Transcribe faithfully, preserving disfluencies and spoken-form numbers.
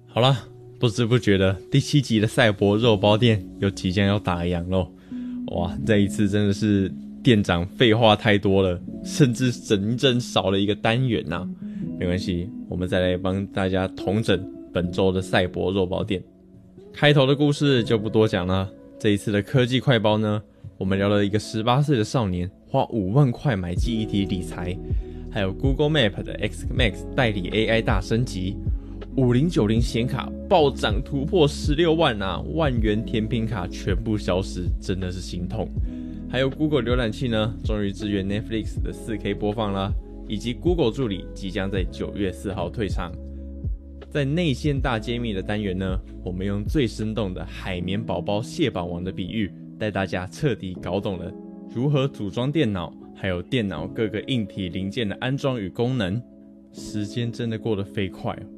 好啦，不知不觉的第七集的赛博肉包店又即将要打烊咯。哇，这一次真的是店长废话太多了，甚至整整少了一个单元啊。没关系，我们再来帮大家统整本周的赛博肉包店。开头的故事就不多讲了，这一次的科技快报呢，我们聊了一个十八岁的少年花五万块买记忆体理财，还有 Google Map 的 X Max 代理 A I 大升级，五零九零显卡暴涨突破十六万啊，万元甜品卡全部消失，真的是心痛。还有 Google 浏览器呢，终于支援 Netflix 的 四K 播放啦，以及 Google 助理即将在九月四号退场。在内线大揭秘的单元呢，我们用最生动的海绵宝宝蟹堡王的比喻，带大家彻底搞懂了如何组装电脑，还有电脑各个硬体零件的安装与功能。时间真的过得飞快哦，